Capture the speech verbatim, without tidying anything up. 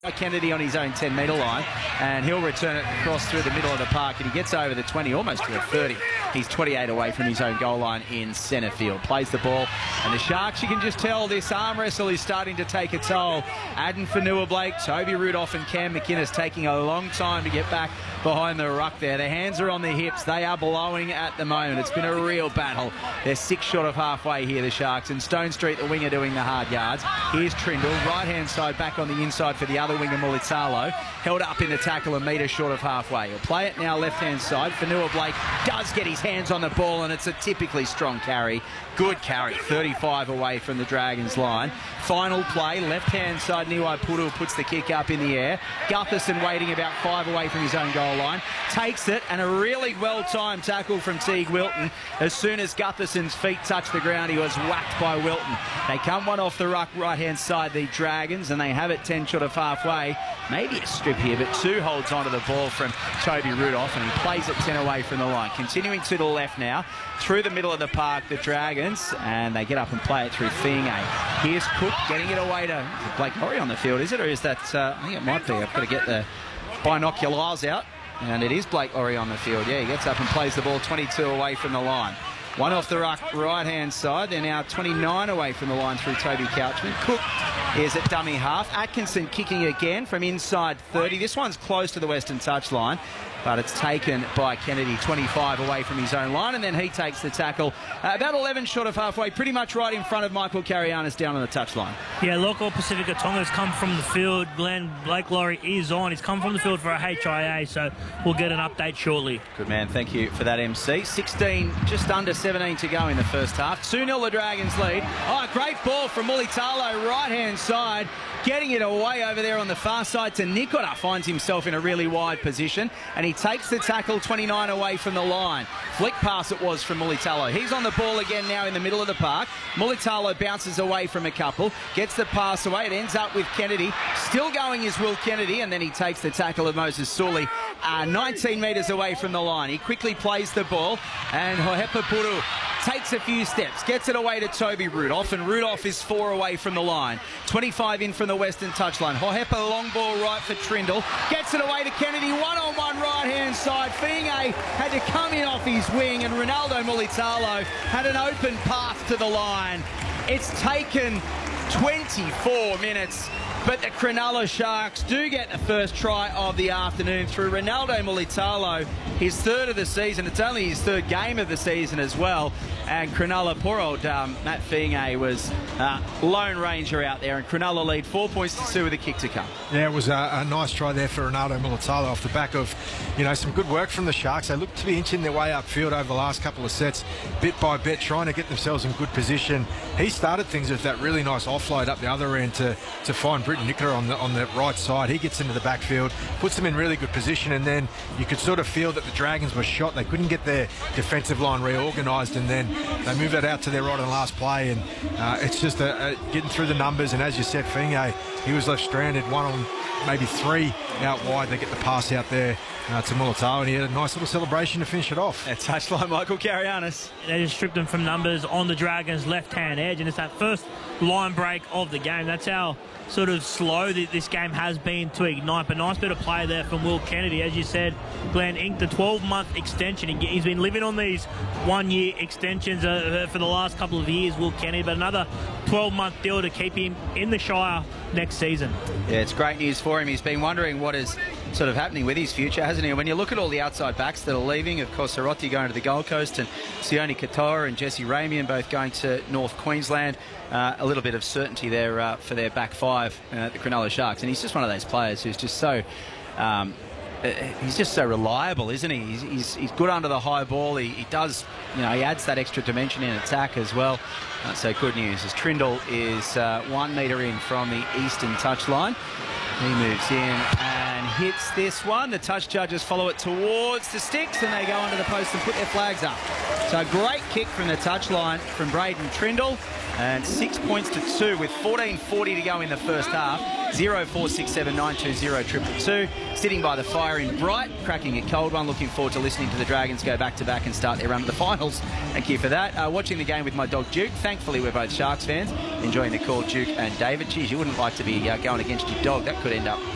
Kennedy on his own ten metre line, and he'll return it across through the middle of the park, and he gets over the twenty, almost to the thirty. He's twenty-eight away from his own goal line in centre field. Plays the ball, and the Sharks, you can just tell this arm wrestle is starting to take a toll. Addin Fonua-Blake, Toby Rudolph and Cam McInnes taking a long time to get back behind the ruck there. Their hands are on their hips. They are blowing at the moment. It's been a real battle. They're six short of halfway here, the Sharks, and Stone Street, the winger, doing the hard yards. Here's Trindle, right-hand side, back on the inside for the other winger, Mulitalo, held up in the tackle, a metre short of halfway. He'll play it now left-hand side. Fonua-Blake does get his hands on the ball, and it's a typically strong carry. Good carry, thirty-five away from the Dragons line. Final play, left-hand side, Niwai Puru puts the kick up in the air. Gutherson waiting about five away from his own goal line. Takes it, and a really well-timed tackle from Teague Wilton. As soon as Gutherson's feet touch the ground, he was whacked by Wilton. They come one off the ruck, right-hand side, the Dragons, and they have it ten short of halfway. Maybe a strip here, but two holds onto the ball from Toby Rudolph, and he plays it ten away from the line. Continuing to the left now, through the middle of the park, the Dragons, and they get up and play it through Fiingay. Here's Cook getting it away to Blake Lawrie on the field, is it? Or is that, uh, I think it might be. I've got to get the binoculars out. And it is Blake Lawrie on the field. Yeah, he gets up and plays the ball twenty-two away from the line. One off the ruck, right-hand side. They're now twenty-nine away from the line through Toby Couchman. Cook is at dummy half. Atkinson kicking again from inside thirty. This one's close to the western touchline, but it's taken by Kennedy, twenty-five away from his own line, and then he takes the tackle uh, about eleven short of halfway, pretty much right in front of Michael Carianis down on the touchline. Yeah, Local Pacifica Tonga's come from the field. Glenn Blake Lawrie is on. He's come from the field for a H I A, so we'll get an update shortly. Good man, thank you for that, M C. sixteen, just under seventeen to go in the first half. two nil the Dragons lead. Oh, great ball from Mulitalo, right-hand side, getting it away over there on the far side to Nikora. Finds himself in a really wide position, and he takes the tackle twenty-nine away from the line. Flick pass it was from Mulitalo. He's on the ball again now in the middle of the park. Mulitalo bounces away from a couple, gets the pass away. It ends up with Kennedy. Still going is Will Kennedy, and then he takes the tackle of Moses Sully uh, nineteen metres away from the line. He quickly plays the ball, and Hohepa Puru takes a few steps, gets it away to Toby Rudolph, and Rudolph is four away from the line. twenty-five in from the western touchline. Hohepa, long ball right for Trindle, gets it away to Kennedy, one-on-one right-hand side. Fiingay had to come in off his wing, and Ronaldo Mulitalo had an open path to the line. It's taken twenty-four minutes, but the Cronulla Sharks do get the first try of the afternoon through Ronaldo Mulitalo, his third of the season. It's only his third game of the season as well. And Cronulla, poor old um, Matt Fiingay was uh, lone ranger out there, and Cronulla lead four points to two with a kick to come. Yeah, it was a, a nice try there for Ronaldo Mulitalo off the back of, you know, some good work from the Sharks. They look to be inching their way upfield over the last couple of sets, bit by bit, trying to get themselves in good position. He started things with that really nice offload up the other end to, to find Britton Nikora on the, on the right side. He gets into the backfield, puts them in really good position, and then you could sort of feel that the Dragons were shot. They couldn't get their defensive line reorganised, and then they moved that out to their right on the last play, and uh, it's just a, a getting through the numbers. And as you said, Fiingay, he was left stranded, one on maybe three out wide. They get the pass out there uh, to Mulitalo, and he had a nice little celebration to finish it off. A touchline, Michael Carianis. They just stripped him from numbers on the Dragons' left-hand edge, and it's that first line break of the game. That's how sort of slow this game has been to ignite, but nice bit of play there from Will Kennedy. As you said, Glenn inked a twelve-month extension. He's been living on these one-year extensions uh, for the last couple of years, Will Kennedy, but another twelve-month deal to keep him in the Shire next season. Yeah, it's great news for him. He's been wondering what is sort of happening with his future, hasn't he? When you look at all the outside backs that are leaving, of course, Sorotti going to the Gold Coast, and Sione Katoa and Jesse Ramian both going to North Queensland. Uh, a little bit of certainty there uh, for their back five, uh, the Cronulla Sharks. And he's just one of those players who's just so... Um, he's just so reliable, isn't he? He's, he's, he's good under the high ball. He, he does, you know, he adds that extra dimension in attack as well. Uh, so good news as Trindle is uh, one metre in from the eastern touchline. He moves in and hits this one. The touch judges follow it towards the sticks, and they go under the post and put their flags up. So a great kick from the touchline from Braden Trindle, and six points to two with fourteen forty to go in the first half. zero four six seven nine two zero two two two. Sitting by the fire in Bright, cracking a cold one. Looking forward to listening to the Dragons go back to back and start their run to the finals. Thank you for that. Uh, watching the game with my dog Duke. Thankfully, we're both Sharks fans. Enjoying the call, Duke and David. Geez, you wouldn't like to be uh, going against your dog. That could end up